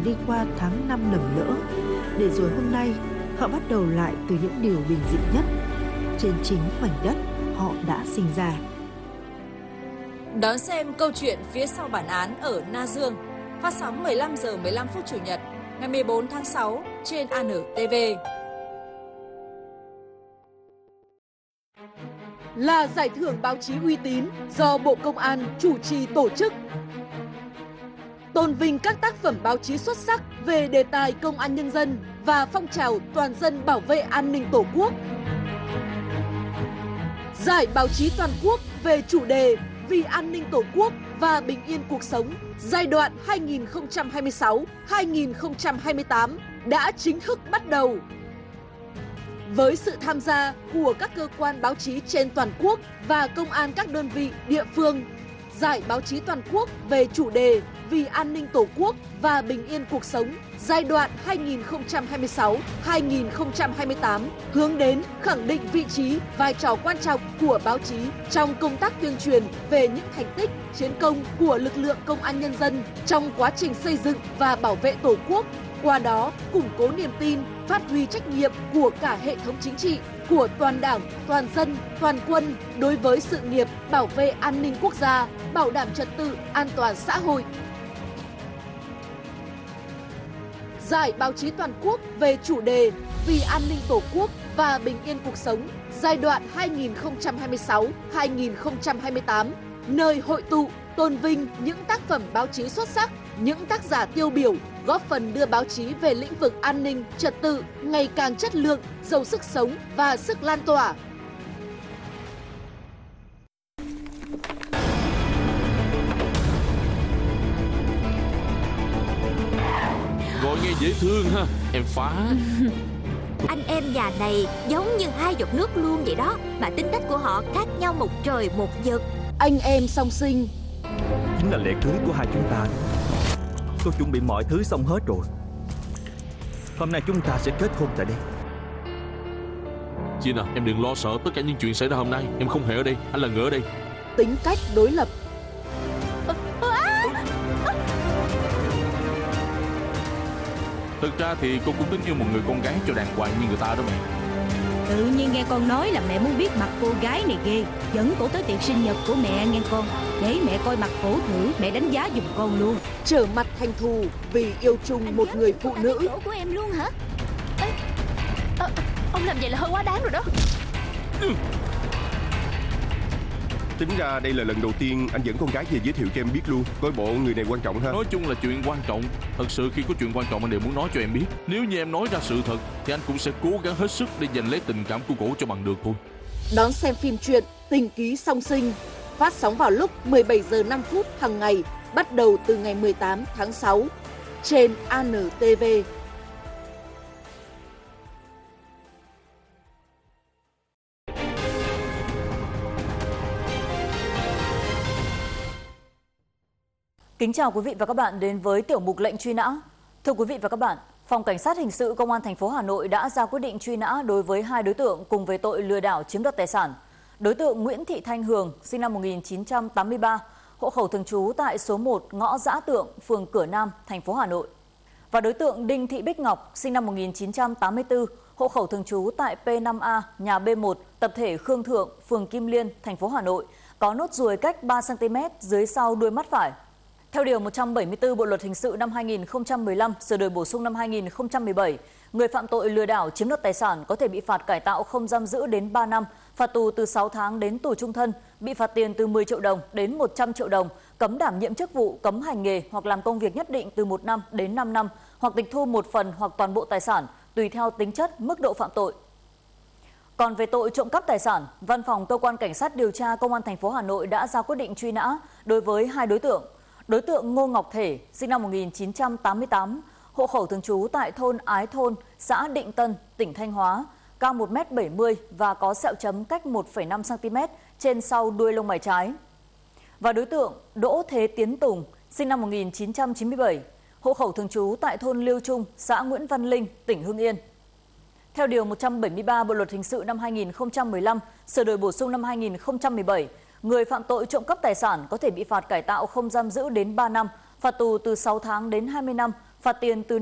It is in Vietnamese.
đi qua tháng 5 lầm lỡ, để rồi hôm nay họ bắt đầu lại từ những điều bình dị nhất trên chính mảnh đất họ đã sinh ra. Đón xem câu chuyện phía sau bản án ở Na Dương, phát sóng 15 giờ 15 phút Chủ nhật, ngày 14 tháng 6 trên ANTV. Là giải thưởng báo chí uy tín do Bộ Công an chủ trì tổ chức. Tôn vinh các tác phẩm báo chí xuất sắc về đề tài công an nhân dân và phong trào toàn dân bảo vệ an ninh Tổ quốc. Giải báo chí toàn quốc về chủ đề Vì an ninh Tổ quốc và bình yên cuộc sống giai đoạn 2026-2028 đã chính thức bắt đầu. Với sự tham gia của các cơ quan báo chí trên toàn quốc và công an các đơn vị địa phương, giải báo chí toàn quốc về chủ đề Vì an ninh Tổ quốc và bình yên cuộc sống giai đoạn 2026-2028 hướng đến khẳng định vị trí, vai trò quan trọng của báo chí trong công tác tuyên truyền về những thành tích, chiến công của lực lượng công an nhân dân trong quá trình xây dựng và bảo vệ Tổ quốc, qua đó củng cố niềm tin, phát huy trách nhiệm của cả hệ thống chính trị, của toàn Đảng, toàn dân, toàn quân đối với sự nghiệp bảo vệ an ninh quốc gia, bảo đảm trật tự, an toàn xã hội. Giải báo chí toàn quốc về chủ đề Vì an ninh Tổ quốc và bình yên cuộc sống giai đoạn 2026-2028, nơi hội tụ tôn vinh những tác phẩm báo chí xuất sắc, những tác giả tiêu biểu góp phần đưa báo chí về lĩnh vực an ninh, trật tự ngày càng chất lượng, giàu sức sống và sức lan tỏa. Gọi nghe dễ thương ha, em Phá. Anh em nhà này giống như hai giọt nước luôn vậy đó, mà tính cách của họ khác nhau một trời một vực. Anh em song sinh. Chính là lễ cưới của hai chúng ta. Tôi chuẩn bị mọi thứ xong hết rồi. Hôm nay chúng ta sẽ kết hôn tại đây. Chị à, em đừng lo sợ tất cả những chuyện xảy ra hôm nay. Em không hề ở đây, anh là người ở đây. Tính cách đối lập. Thực ra thì cô cũng tính yêu một người con gái cho đàng hoàng như người ta đó mẹ. Tự nhiên nghe con nói là mẹ muốn biết mặt cô gái này ghê. Dẫn cổ tới tiệc sinh nhật của mẹ nghe con. Để mẹ coi mặt cổ thử, mẹ đánh giá giùm con luôn. Trở mặt thành thù vì yêu chung một người phụ nữ. Cổ của em luôn hả? Ông làm vậy là hơi quá đáng rồi đó. Tính ra đây là lần đầu tiên anh dẫn con gái về giới thiệu cho em biết luôn. Coi bộ người này quan trọng ha. Nói chung là chuyện quan trọng. Thật sự khi có chuyện quan trọng anh đều muốn nói cho em biết. Nếu như em nói ra sự thật thì anh cũng sẽ cố gắng hết sức để giành lấy tình cảm của cổ cho bằng được thôi. Đón xem phim truyện Tình ký song sinh, phát sóng vào lúc 17 giờ 5 phút hàng ngày, bắt đầu từ ngày 18 tháng 6 trên ANTV. Kính chào quý vị và các bạn đến với tiểu mục lệnh truy nã. Thưa quý vị và các bạn, Phòng Cảnh sát Hình sự Công an thành phố Hà Nội đã ra quyết định truy nã đối với hai đối tượng cùng về tội lừa đảo chiếm đoạt tài sản. Đối tượng Nguyễn Thị Thanh Hường, sinh năm 1983, hộ khẩu thường trú tại số 1 ngõ Dã Tượng, phường Cửa Nam, thành phố Hà Nội. Và đối tượng Đinh Thị Bích Ngọc, sinh năm 1984, hộ khẩu thường trú tại P5A, nhà B1, tập thể Khương Thượng, phường Kim Liên, thành phố Hà Nội, có nốt ruồi cách 3 cm dưới sau đuôi mắt phải. Theo Điều 174 Bộ Luật Hình sự năm 2015, sửa đổi bổ sung năm 2017, người phạm tội lừa đảo chiếm đoạt tài sản có thể bị phạt cải tạo không giam giữ đến 3 năm, phạt tù từ 6 tháng đến tù trung thân, bị phạt tiền từ 10 triệu đồng đến 100 triệu đồng, cấm đảm nhiệm chức vụ, cấm hành nghề hoặc làm công việc nhất định từ 1 năm đến 5 năm, hoặc tịch thu một phần hoặc toàn bộ tài sản, tùy theo tính chất, mức độ phạm tội. Còn về tội trộm cắp tài sản, Văn phòng Cơ quan Cảnh sát điều tra Công an thành phố Hà Nội đã ra quyết định truy nã đối với hai đối tượng. Đối tượng Ngô Ngọc Thể, sinh năm 1988, hộ khẩu thường trú tại thôn Ái Thôn, xã Định Tân, tỉnh Thanh Hóa, cao 1m70 và có sẹo chấm cách 1,5 cm trên sau đuôi lông mày trái. Và đối tượng Đỗ Thế Tiến Tùng, sinh năm 1997, hộ khẩu thường trú tại thôn Liêu Trung, xã Nguyễn Văn Linh, tỉnh Hưng Yên. Theo Điều 173 Bộ Luật Hình sự năm 2015, sửa đổi bổ sung năm 2017, người phạm tội trộm cắp tài sản có thể bị phạt cải tạo không giam giữ đến 3 năm, phạt tù từ 6 tháng đến 20 năm, phạt tiền từ